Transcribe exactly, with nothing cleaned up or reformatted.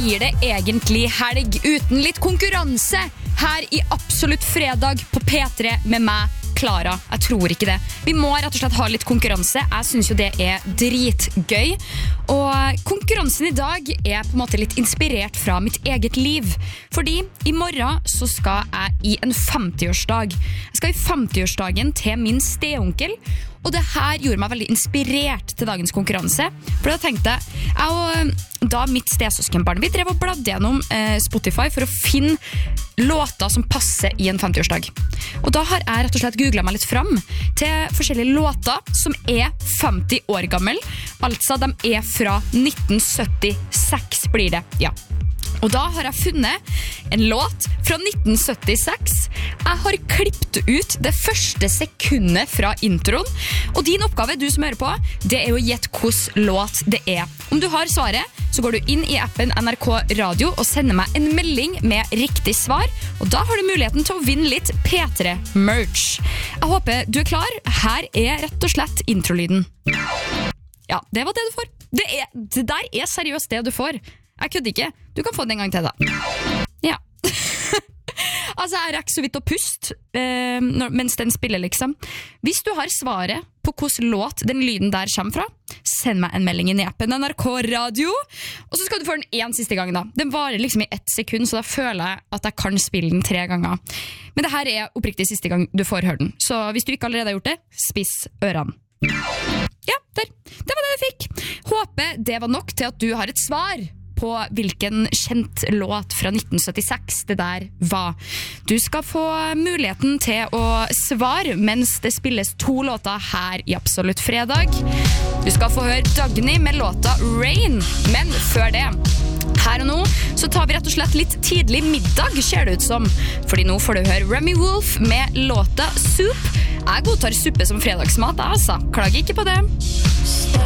blir det egentlig helg uten litt konkurranse her i Absolutt fredag på P tre med meg, Klara. Jeg tror ikke det. Vi må rett og slett ha litt konkurranse. Jeg synes jo det er dritgøy. Og konkurransen i dag er på en måte litt inspirert fra mitt eget liv. Fordi i morgen så skal jeg i en femtiårsdag. Jeg skal i femtiårsdagen til min steonkel. Og det her gjorde meg veldig inspirert til dagens konkurranse. For da tenkte jeg, jeg og da mitt stesøskenbarn, vi drev og bladde gjennom eh, Spotify for å finne låter som passer i en femtiårsdag. Og da har jeg rett og slett googlet meg litt fram til forskjellige låter som er femti år gammel. Altså, de er fra nitten syttiseks blir det, ja. Og da har jeg funnet en låt fra nitten syttiseks. Jeg har klippet ut det første sekundet fra introen. Og din oppgave, du som hører på, det er å gjette hvilken låt det er. Om du har svaret, så går du inn i appen N R K Radio og sender meg en melding med riktig svar. Og da har du muligheten til å vinne litt P tre merch. Jeg håper du er klar. Her er rett og slett introlyden. Ja, det var det du får. Det, er, det der er seriøst det du får. Jeg kødder ikke. Du kan få den en gang til da. Ja. Altså, jeg rekker så vidt å puste eh, når, mens den spiller, liksom. Hvis du har svaret på hvilken låt den lyden der kommer fra, send meg en melding inn i appen N R K Radio, og så skal du få den en siste gang da. Den varer liksom i ett sekund, så da føler jeg at jeg kan spille den tre ganger. Men det her er oppriktig siste gang du får høre den. Så hvis du ikke allerede har gjort det, spiss ørene. Ja, der. Det var det du fikk. Håper det var nok til at du har et svar på hvilken kjent låt fra nitten syttiseks det der var. Du skal få muligheten til å svare mens det spilles to låter her i Absolutt fredag. Du skal få høre Dagny med låta Rain, men før det, her og nå, så tar vi rett og slett litt tidlig middag, ser det ut som. Fordi nå får du høre Remy Wolf med låta Soup. Jeg godtar suppe som fredagsmat, altså. Klager ikke på det.